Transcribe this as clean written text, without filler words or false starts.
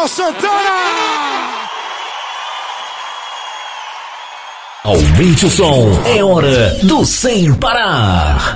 Léo Santana! Aumente o som, é hora do Sem Parar.